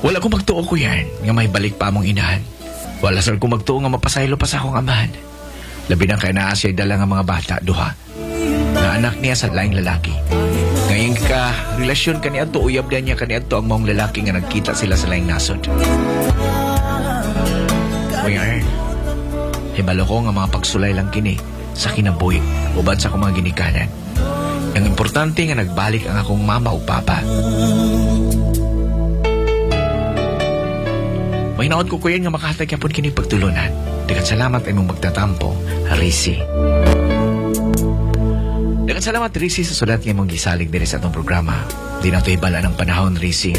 Wala ko magtuo ko yan, nga may balik pa mong inahan. Wala sir ko magtuo nga mapasaylo pa sa akong amahan. Labi na kay naa siya dala nga mga bata, duha. Nga anak niya sa laing lalaki. Ngayon ka, relasyon ka niya to, uyab na niya ka niya to ang mong lalaki nga nagkita sila sa laing nasod. Kuya Ern, hibalo ko nga mga pagsulay lang kini sa kinabuhi, uban sa akong mga ginikanan. Ang importante nga nagbalik ang akong mama o papa. May naod ko kuya nga makahatag yapon kini pagtulunan. Daghang salamat ay mong magtatampo, Risi. Daghang salamat, Risi, sa sulat nga mong gisalig diri sa atong programa. Di na ito'y bala ng panahon, Risi.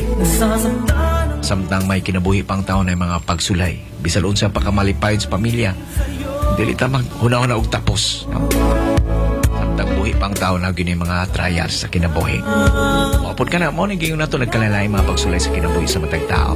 Samtang may kinabuhi pang taon ay mga pagsulay. Bisal unsa pa kamalipayod sa pamilya. Dili ta maghuna-huna og tapos. Samtang buhi pang taon na gini mga trials sa kinabuhi. Wapod ka na, mo ni gayon na ito nagkalalay mga pagsulay sa kinabuhi sa matag tao.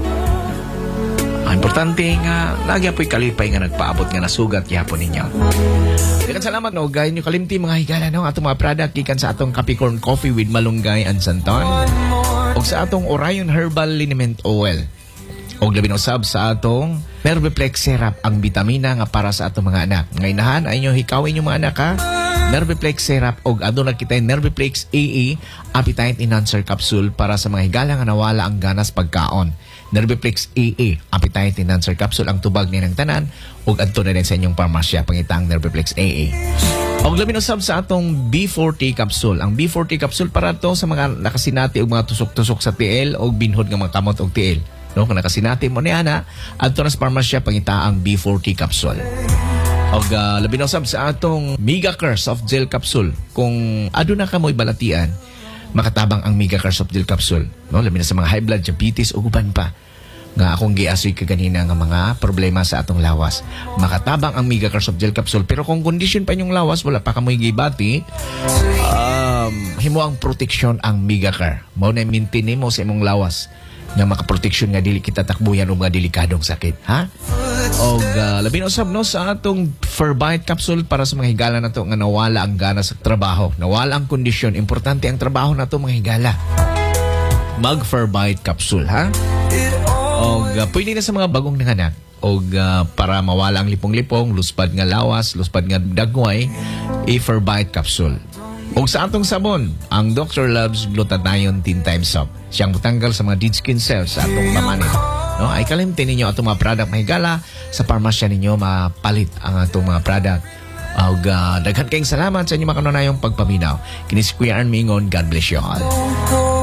Ang importante nga, lagi apo'y kalipay nga nagpaabot nga nasugat yapon ninyo. Daghang salamat no, gaya nyo kalimti mga higala no, atong mga product gikan sa atong Capricorn Coffee with Malunggay and Santon o sa atong Orion Herbal Liniment Oil o labi usab sa atong Nerviplex Syrup, ang bitamina nga para sa atong mga anak. Ngainahan, ay nyo hikawin yung mga anak ha. Nerviplex Syrup o aduna kita Nerviplex AA Appetite Enhancer Capsule para sa mga higala nga nawala ang ganas pagkaon. Nerviplex AA Appetite Enhancer Capsule ang tubag ni ng tanan ug adto na din sa inyong parmasya pangitang Nerviplex AA. Og labi usab sa atong B40 capsule. Ang B40 capsule para to sa mga nakasinati og mga tusok-tusok sa tiil og binhod nga mga kamot og tiil. No, kung nakasinati mo ni ana, adto na sa parmasya pangitaang B40 capsule. Og labi usab sa atong Megacare Soft Gel Capsule. Kung aduna ka mo'y balatian, makatabang ang Megacare Soft Gel Capsule. No, labi na sa mga high blood, diabetes o uban pa. Nga akong giasoy ka ganina nga mga problema sa atong lawas. Makatabang ang Megacare Soft Gel Capsule. Pero kung condition pa yung lawas, wala pa kamoy gibati, himo ang proteksyon ang Megacare. Mao na maintain mo sa imong lawas nga makaproteksyon nga dili kita takbuyan o mga delikadong sakit, ha? O labi na usab no sa atong Ferbite capsule para sa mga higala na to nga nawala ang gana sa trabaho, nawala ang kondisyon, importante ang trabaho na to mga higala. Mag Ferbite capsule, ha? O pwede na sa mga bagong nanganak o para mawala ang lipong-lipong, luspad nga lawas, luspad nga dagway, Ferbite capsule. O sa atong sabon, ang Dr. Love's Glutathione 10 times soap. Siyang matanggal sa mga dead skin cells sa atong pamanin. No, ay kalimtin ninyo atong mga product mahigala sa parmasya ninyo mapalit ang atong mga product. Daghan kayong salamat sa inyo mga kanunayong pagpaminaw. Kini si Kuya Arn Mingon. God bless you all.